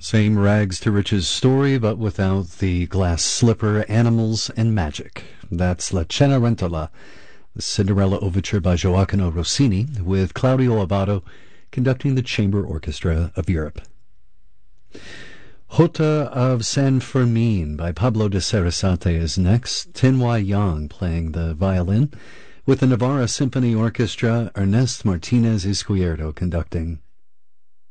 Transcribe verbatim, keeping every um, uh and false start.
Same rags to riches story, but without the glass slipper, animals, and magic. That's La Cenerentola, the Cinderella Overture by Gioacchino Rossini, with Claudio Abbado conducting the Chamber Orchestra of Europe. Jota of San Fermin by Pablo de Sarasate is next. Tin-Wai Yang playing the violin, with the Navarra Symphony Orchestra, Ernest Martinez Izquierdo conducting.